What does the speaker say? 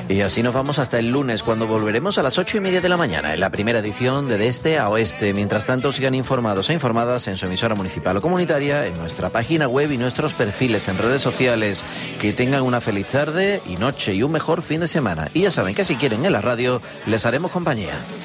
Y así nos vamos hasta el lunes, cuando volveremos a las 8:30 de la mañana, en la primera edición de Este a Oeste. Mientras tanto, sigan informados e informadas en su emisora municipal o comunitaria, en nuestra página web y nuestros perfiles en redes sociales. Que tengan una feliz tarde y noche y un mejor fin de semana. Y ya saben que si quieren en la radio, les haremos compañía.